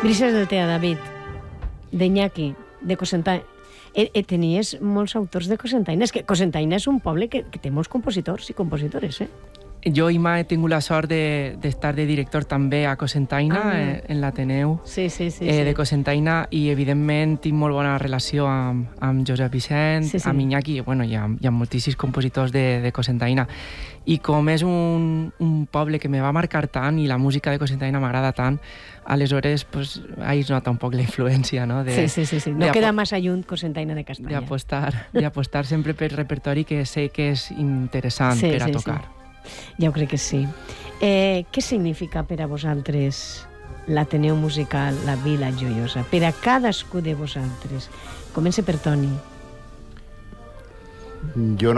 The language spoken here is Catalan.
Brises del Tea, David, d'Iñaki, de Cocentaina. Tenies molts autors de Cocentaina. És que Cocentaina és un poble que té molts compositors i compositores, Jo, Ima, he tingut la sort d'estar de director també a Cocentaina, en l'Ateneu de Cocentaina, i evidentment tinc molt bona relació amb Josep Vicent, amb Iñaki, bueno, i amb moltíssims compositors de Cocentaina. I com és un poble que me va marcar tant i la música de Cocentaina m'agrada tant, aleshores, pues, ahí es nota un poc la influència, no? Sí. No queda massa lluny Cocentaina de Castalla. D'apostar sempre pel repertori que sé que és interessant per a tocar. Ja ho crec que sí. Què significa per a vosaltres l'Ateneu Musical, la Vila Joiosa? Per a cadascú de vosaltres. Comença per Toni. Jo